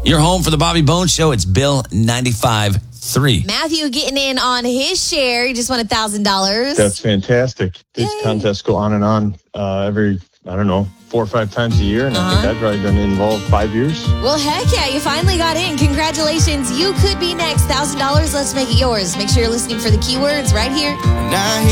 Your home for the Bobby Bones Show. It's Bill 95.3. Matthew getting in on his share. He just won $1,000. That's fantastic. These contests go on and on every, 4 or 5 times a year. And I think I've probably been involved 5 years. Well, heck yeah, you finally got in. Congratulations. You could be next. $1,000. Let's make it yours. Make sure you're listening for the keywords right here. Now